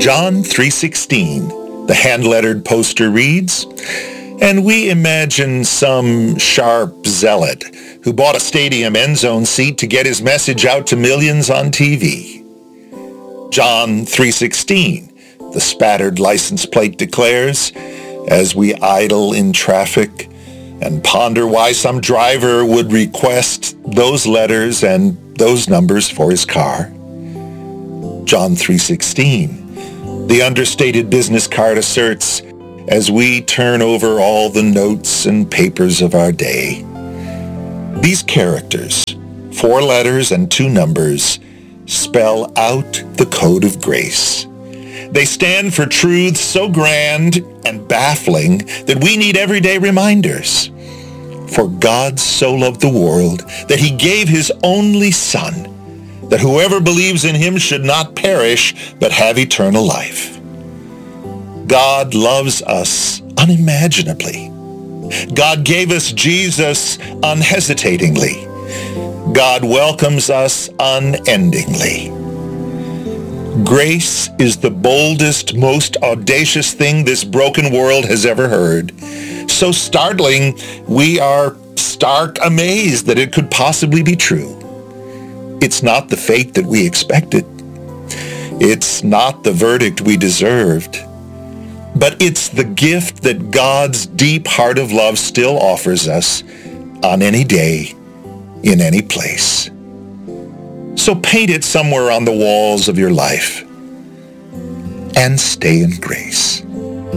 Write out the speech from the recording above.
John 3:16, the hand-lettered poster reads, and we imagine some sharp zealot who bought a stadium end zone seat to get his message out to millions on TV. John 3:16, the spattered license plate declares, as we idle in traffic and ponder why some driver would request those letters and those numbers for his car. John 3:16, the understated business card asserts, as we turn over all the notes and papers of our day. These characters, 4 letters and 2 numbers, spell out the code of grace. They stand for truths so grand and baffling that we need everyday reminders. For God so loved the world that he gave his only Son, that whoever believes in him should not perish but have eternal life. God loves us unimaginably. God gave us Jesus unhesitatingly. God welcomes us unendingly. Grace is the boldest, most audacious thing this broken world has ever heard. So startling, we are stark amazed that it could possibly be true. It's not the fate that we expected. It's not the verdict we deserved. But it's the gift that God's deep heart of love still offers us on any day, in any place. So paint it somewhere on the walls of your life and stay in grace.